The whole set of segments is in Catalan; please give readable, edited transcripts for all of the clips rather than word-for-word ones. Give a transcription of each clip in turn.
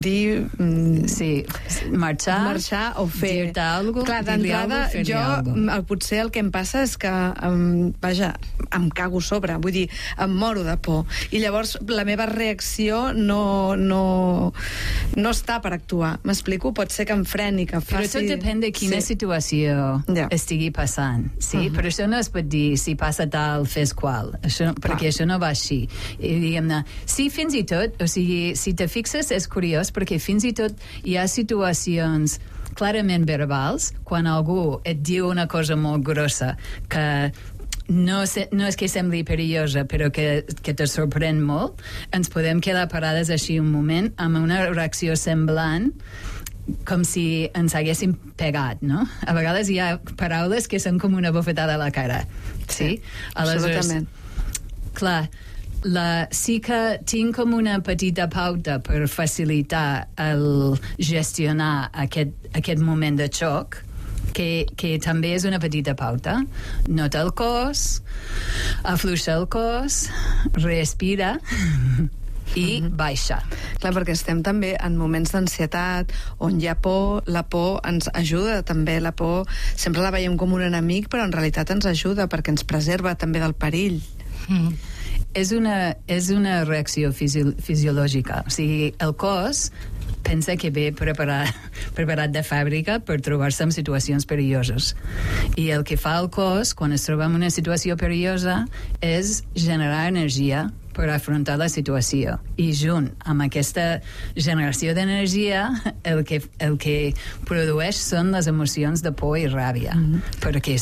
dir... Sí, marxar o fer... dir-te alguna cosa. Clar, d'entrada, potser el que em passa és que, vaja, em cago sobre, vull dir, em moro de por. I llavors la meva reacció no està per actuar. M'explico? Pot ser que em freni, que faci... Però tot depèn de quina situació estigui passant, sí? Per això no es pot dir si passa tal, fes qual. Perquè això no va així. I diguem-ne, sí, fins i tot, o sigui, si te fixes, és curiós, perquè fins i tot hi ha situacions clarament verbals, quan algú et diu una cosa molt grossa que no és que sembli perillosa, però que te sorprèn molt, ens podem quedar parades així un moment amb una reacció semblant, com si ens haguéssim pegat, no? A vegades hi ha paraules que són com una bofetada a la cara. Sí? Absolutament. Clar, sí que tinc com una petita pauta per facilitar el gestionar aquest moment de xoc, que també és una petita pauta. Nota el cos, afluixa el cos, respira i baixa. Clar, perquè estem també en moments d'ansietat on hi ha por, la por ens ajuda també, la por sempre la veiem com un enemic, però en realitat ens ajuda perquè ens preserva també del perill. És una reacció fisiològica. O sigui, el cos pensa que ve preparat de fàbrica per trobar-se en situacions perilloses. I el que fa el cos, quan es troba en una situació perillosa, és generar energia per afrontar la situació. I junt amb aquesta generació d'energia, el que produeix són les emocions de por i ràbia, perquè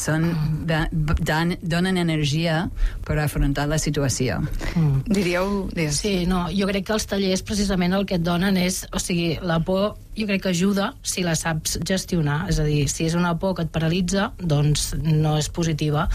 donen energia per afrontar la situació. Diríeu? Sí, no, jo crec que els tallers precisament el que et donen és, o sigui, la por jo crec que ajuda si la saps gestionar, és a dir, si és una por que et paralitza, doncs no és positiva,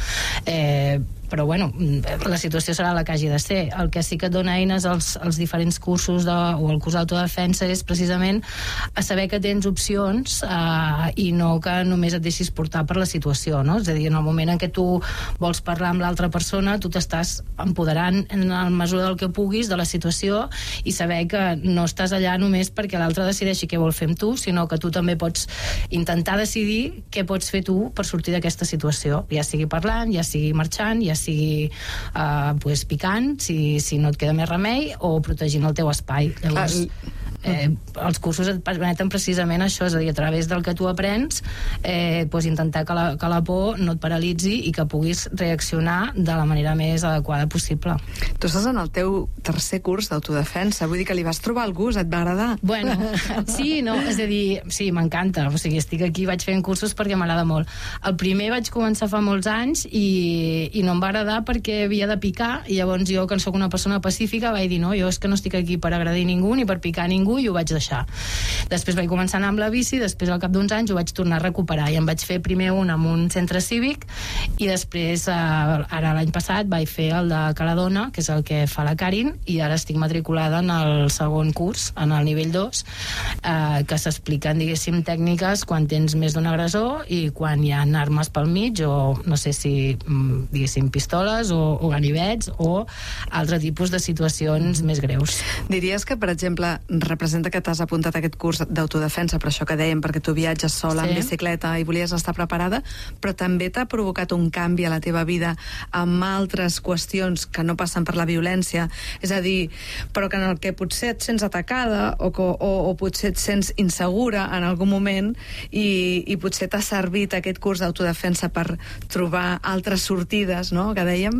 però bueno, la situació serà la que hagi de ser. El que sí que et dona eines als diferents cursos o el curs d'autodefensa és precisament a saber que tens opcions i no que només et deixis portar per la situació, no? És a dir, en el moment en què tu vols parlar amb l'altra persona, tu t'estàs empoderant en la mesura del que puguis de la situació i saber que no estàs allà només perquè l'altre decideixi què vol fer amb tu, sinó que tu també pots intentar decidir què pots fer tu per sortir d'aquesta situació, ja sigui parlant, ja sigui marxant, ja sigui picant, si no et queda més remei, o protegint el teu espai. Llavors, els cursos et permeten precisament això, és a dir, a través del que tu aprens, intentar que la por no et paralitzi i que puguis reaccionar de la manera més adequada possible. Tu estàs en el teu tercer curs d'autodefensa, vull dir que li vas trobar el gust, et va agradar? Bueno, sí, no, és a dir, sí, m'encanta, o sigui, estic aquí, vaig fent cursos perquè m'agrada molt. El primer vaig començar fa molts anys i no em va agradar perquè havia de picar, i llavors jo, que soc una persona pacífica, vaig dir, no, jo és que no estic aquí per agredir ningú ni per picar ningú, i ho vaig deixar. Després vaig començar a anar amb la bici, després al cap d'uns anys ho vaig tornar a recuperar, i em vaig fer primer amb un centre cívic, i després ara l'any passat vaig fer el de Caladona, que és el que fa la Karin, i ara estic matriculada en el segon curs, en el nivell 2, que s'expliquen, diguéssim, tècniques quan tens més d'un agressor i quan hi ha armes pel mig, o no sé si, diguéssim, pistoles o ganivets o altre tipus de situacions més greus. Diries que, per exemple, representa que t'has apuntat a aquest curs d'autodefensa, per això que dèiem, perquè tu viatges sola en bicicleta i volies estar preparada, però també t'ha provocat un canvi a la teva vida amb altres qüestions que no passen per la violència, és a dir, però que en el que potser et sents atacada o potser et sents insegura en algun moment i potser t'ha servit aquest curs d'autodefensa per trobar altres sortides, no?, que dèiem.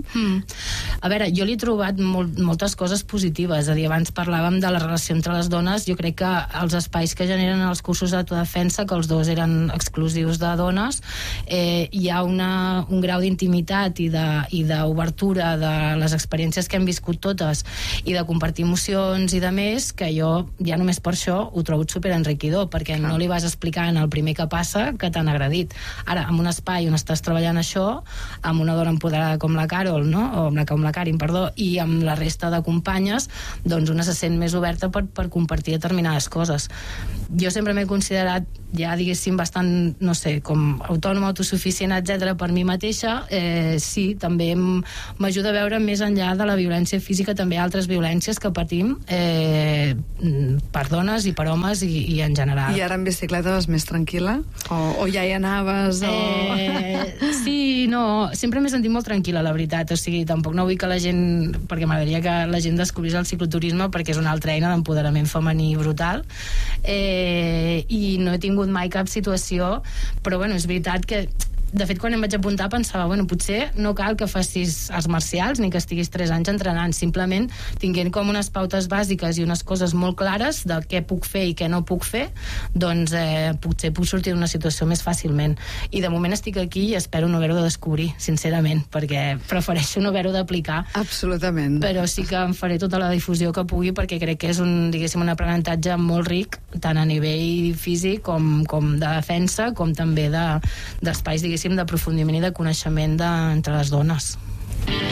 A veure, jo li he trobat moltes coses positives, és a dir, abans parlàvem de la relació entre les dones. Jo crec que els espais que generen els cursos d'autodefensa, que els dos eren exclusius de dones, hi ha un grau d'intimitat i d'obertura de les experiències que hem viscut totes i de compartir emocions i de més, que jo ja només per això ho trobo superenriquidor, perquè no li vas explicar en el primer que passa que t'han agredit. Ara, en un espai on estàs treballant això, amb una dona empoderada com la Carol, no? Com la Karin, perdó, i amb la resta de companyes, doncs una se sent més oberta per compartir compartir determinades coses. Jo sempre m'he considerat ja, diguéssim, bastant, no sé, com autònoma, autosuficient, etc. per mi mateixa. Sí, també m'ajuda a veure més enllà de la violència física també altres violències que patim per dones i per homes i en general. I ara en bicicleta vas més tranquil·la? O ja hi anaves? Sí, no, sempre m'he sentit molt tranquil·la, la veritat. O sigui, tampoc no vull que la gent, perquè m'agradaria que la gent descobrís el cicloturisme, perquè és una altra eina d'empoderament femení brutal. I no he tingut mai cap situació, però bueno, és veritat que de fet, quan em vaig apuntar pensava, bueno, potser no cal que facis arts marcials ni que estiguis 3 anys entrenant, simplement tinguent com unes pautes bàsiques i unes coses molt clares de què puc fer i què no puc fer, doncs potser puc sortir d'una situació més fàcilment. I de moment estic aquí i espero no haver-ho de descobrir, sincerament, perquè prefereixo no haver-ho d'aplicar. Absolutament. Però sí que em faré tota la difusió que pugui, perquè crec que és un aprenentatge molt ric, tant a nivell físic com de defensa, com també d'espais, diguéssim, d'aprofundiment i de coneixement entre les dones.